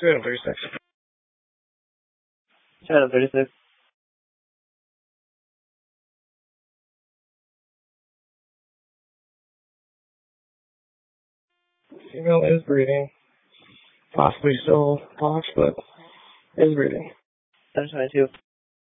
Item 36. Item 36. Female is breeding. Possibly still Fox, but is breeding. Item 22.